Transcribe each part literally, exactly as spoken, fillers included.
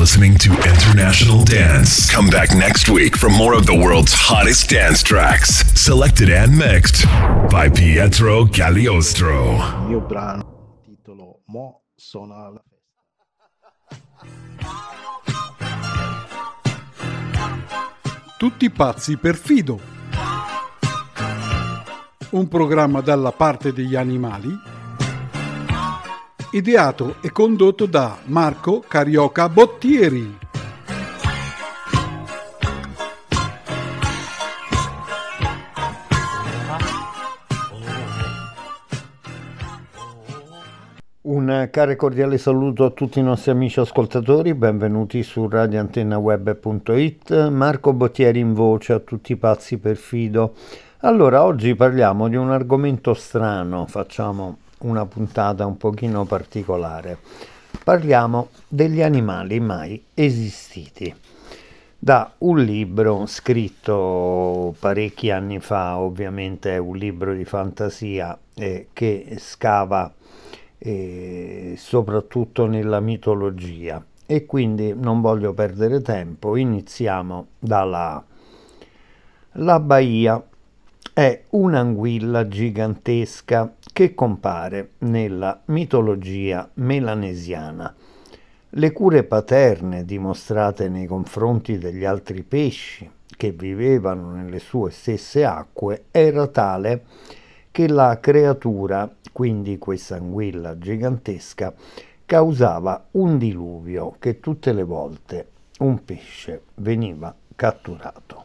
listening to International Dance. Come back next week for more of the world's hottest dance tracks, selected and mixed by Pietro Cagliostro. Il mio brano titolo Mo suona la Tutti pazzi per Fido. Un programma dalla parte degli animali, ideato e condotto da Marco Carioca Bottieri. Un caro e cordiale saluto a tutti i nostri amici ascoltatori, benvenuti su radio antenna web punto it. Marco Bottieri in voce a tutti pazzi per Fido. Allora, oggi parliamo di un argomento strano, facciamo una puntata un pochino particolare. Parliamo degli animali mai esistiti. Da un libro scritto parecchi anni fa, ovviamente è un libro di fantasia eh, che scava eh, soprattutto nella mitologia, e quindi non voglio perdere tempo, iniziamo dalla La Baia. È un'anguilla gigantesca che compare nella mitologia melanesiana. Le cure paterne dimostrate nei confronti degli altri pesci che vivevano nelle sue stesse acque era tale che la creatura, quindi questa anguilla gigantesca, causava un diluvio che tutte le volte un pesce veniva catturato.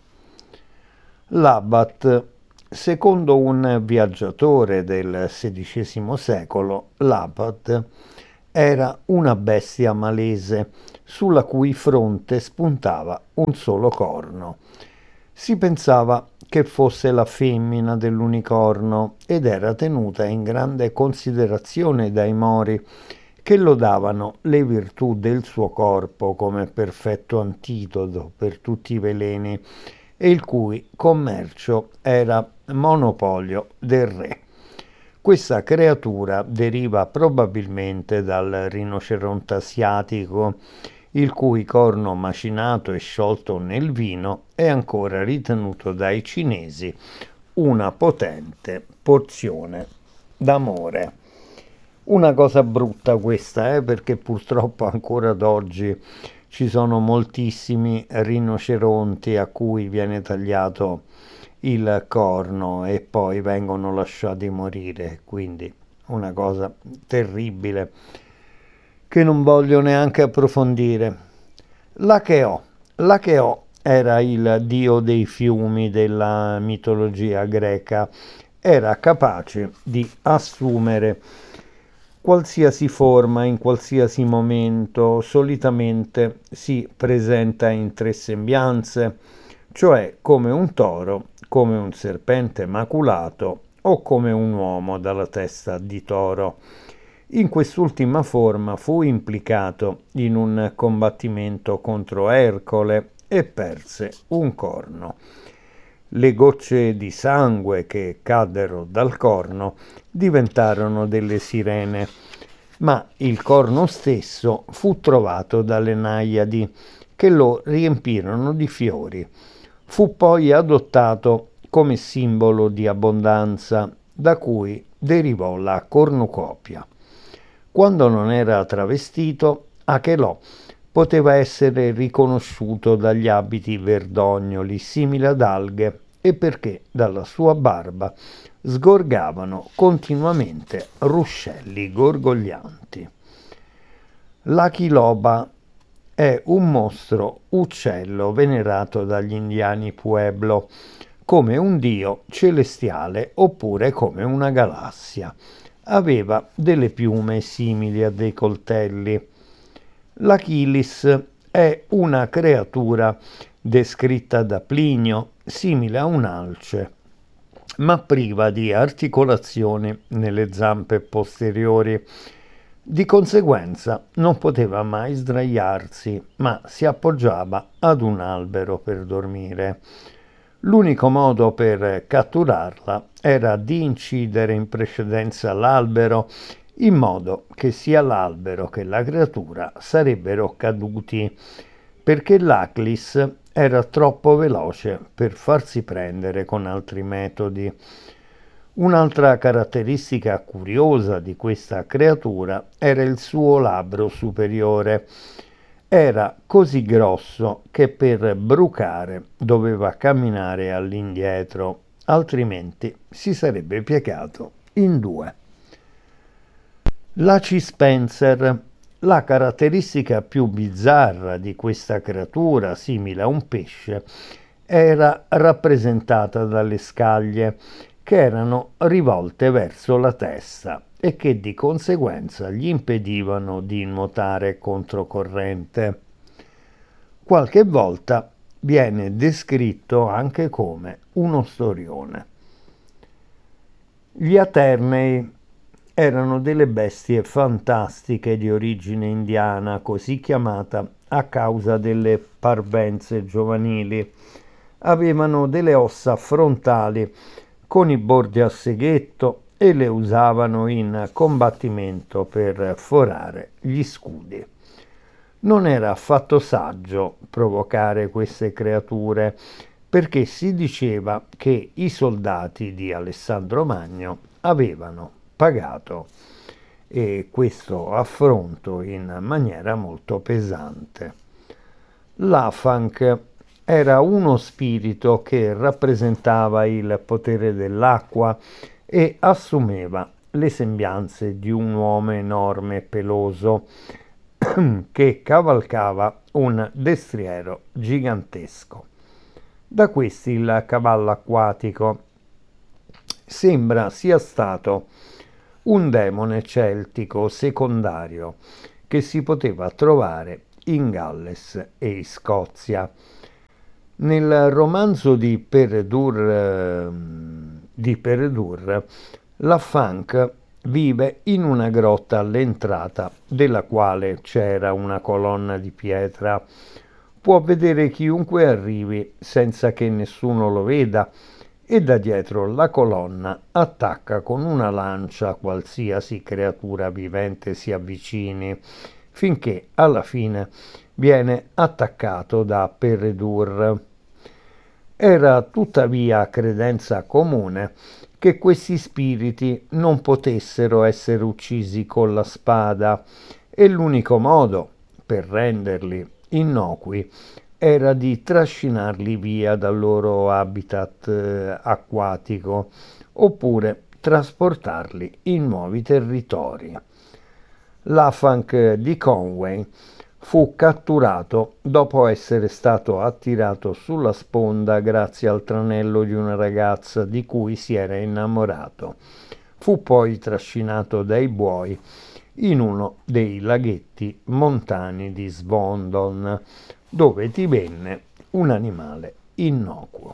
L'Abbat. Secondo un viaggiatore del sedicesimo secolo, l'Abbat era una bestia malese sulla cui fronte spuntava un solo corno. Si pensava che fosse la femmina dell'unicorno ed era tenuta in grande considerazione dai Mori, che lodavano le virtù del suo corpo come perfetto antidoto per tutti i veleni e il cui commercio era monopolio del re. Questa creatura deriva probabilmente dal rinoceronte asiatico, il cui corno macinato e sciolto nel vino è ancora ritenuto dai cinesi una potente porzione d'amore. Una cosa brutta questa, eh, perché purtroppo ancora ad oggi ci sono moltissimi rinoceronti a cui viene tagliato il corno e poi vengono lasciati morire, quindi una cosa terribile che non voglio neanche approfondire. L'Acheo. L'Acheo era il dio dei fiumi della mitologia greca, era capace di assumere qualsiasi forma in qualsiasi momento, solitamente si presenta in tre sembianze, cioè come un toro, come un serpente maculato o come un uomo dalla testa di toro. In quest'ultima forma fu implicato in un combattimento contro Ercole e perse un corno. Le gocce di sangue che caddero dal corno diventarono delle sirene, ma il corno stesso fu trovato dalle Naiadi, che lo riempirono di fiori. Fu poi adottato come simbolo di abbondanza, da cui derivò la cornucopia. Quando non era travestito, Achelò poteva essere riconosciuto dagli abiti verdognoli simili ad alghe e perché dalla sua barba sgorgavano continuamente ruscelli gorgoglianti. L'Aquiloba è un mostro uccello venerato dagli indiani Pueblo come un dio celestiale oppure come una galassia. Aveva delle piume simili a dei coltelli. L'Achilis è una creatura descritta da Plinio simile a un'alce, ma priva di articolazioni nelle zampe posteriori. Di conseguenza non poteva mai sdraiarsi, ma si appoggiava ad un albero per dormire. L'unico modo per catturarla era di incidere in precedenza l'albero in modo che sia l'albero che la creatura sarebbero caduti, perché l'Aklis era troppo veloce per farsi prendere con altri metodi. Un'altra caratteristica curiosa di questa creatura era il suo labbro superiore. Era così grosso che per brucare doveva camminare all'indietro, altrimenti si sarebbe piegato in due. L'Aci Spencer, la caratteristica più bizzarra di questa creatura, simile a un pesce, era rappresentata dalle scaglie che erano rivolte verso la testa e che di conseguenza gli impedivano di nuotare controcorrente. Qualche volta viene descritto anche come uno storione. Gli Aternei erano delle bestie fantastiche di origine indiana, così chiamata a causa delle parvenze giovanili. Avevano delle ossa frontali con i bordi a seghetto e le usavano in combattimento per forare gli scudi. Non era affatto saggio provocare queste creature, perché si diceva che i soldati di Alessandro Magno avevano pagato e questo affronto in maniera molto pesante. L'Afanc era uno spirito che rappresentava il potere dell'acqua e assumeva le sembianze di un uomo enorme e peloso che cavalcava un destriero gigantesco. Da questi il cavallo acquatico sembra sia stato un demone celtico secondario che si poteva trovare in Galles e in Scozia. Nel romanzo di Peredur, di Peredur l'Afanc vive in una grotta all'entrata della quale c'era una colonna di pietra. Può vedere chiunque arrivi senza che nessuno lo veda e da dietro la colonna attacca con una lancia qualsiasi creatura vivente si avvicini, finché alla fine viene attaccato da Peredur. Era tuttavia credenza comune che questi spiriti non potessero essere uccisi con la spada e l'unico modo per renderli innocui era di trascinarli via dal loro habitat eh, acquatico oppure trasportarli in nuovi territori. L'Afanc di Conway fu catturato dopo essere stato attirato sulla sponda grazie al tranello di una ragazza di cui si era innamorato. Fu poi trascinato dai buoi in uno dei laghetti montani di Svondon, dove divenne un animale innocuo.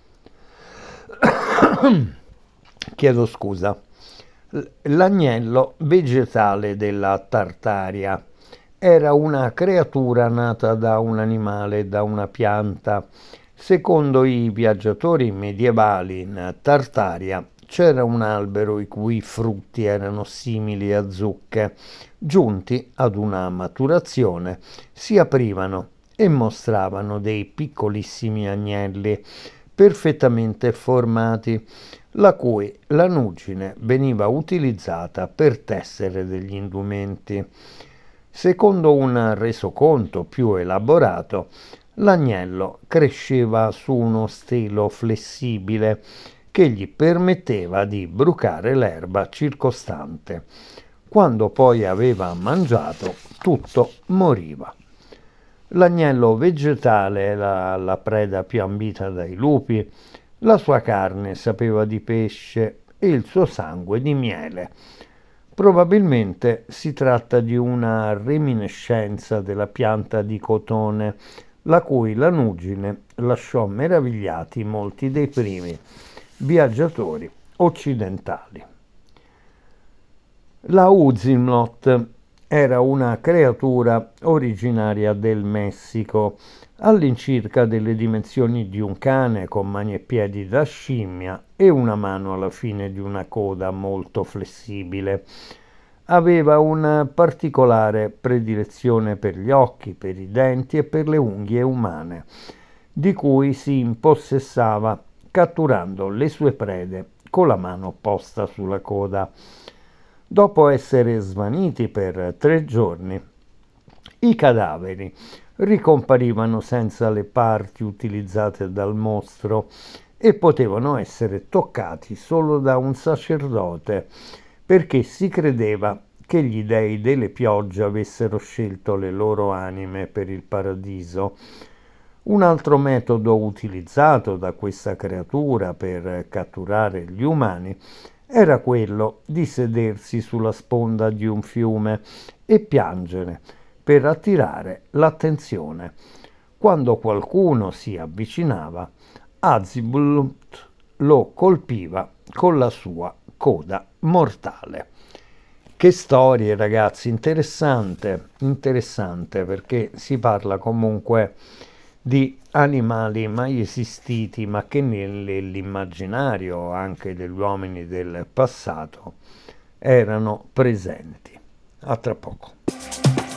Chiedo scusa. L'agnello vegetale della Tartaria era una creatura nata da un animale, da una pianta. Secondo i viaggiatori medievali in Tartaria c'era un albero i cui frutti erano simili a zucche. Giunti ad una maturazione, si aprivano e mostravano dei piccolissimi agnelli perfettamente formati, la cui lanugine veniva utilizzata per tessere degli indumenti. Secondo un resoconto più elaborato, l'agnello cresceva su uno stelo flessibile che gli permetteva di brucare l'erba circostante. Quando poi aveva mangiato, tutto moriva. L'agnello vegetale era la preda più ambita dai lupi, la sua carne sapeva di pesce e il suo sangue di miele. Probabilmente si tratta di una reminiscenza della pianta di cotone, la cui lanugine lasciò meravigliati molti dei primi viaggiatori occidentali. La Uzimlot era una creatura originaria del Messico, all'incirca delle dimensioni di un cane con mani e piedi da scimmia e una mano alla fine di una coda molto flessibile. aveva una particolare predilezione per gli occhi, per i denti e per le unghie umane, di cui si impossessava catturando le sue prede con la mano posta sulla coda. Dopo essere svaniti per tre giorni, i cadaveri ricomparivano senza le parti utilizzate dal mostro e potevano essere toccati solo da un sacerdote, perché si credeva che gli dei delle piogge avessero scelto le loro anime per il paradiso. Un altro metodo utilizzato da questa creatura per catturare gli umani era quello di sedersi sulla sponda di un fiume e piangere per attirare l'attenzione. Quando qualcuno si avvicinava, Azzibulut lo colpiva con la sua coda mortale. Che storie, ragazzi, interessante, interessante, perché si parla comunque di animali mai esistiti, ma che nell'immaginario anche degli uomini del passato erano presenti. A tra poco.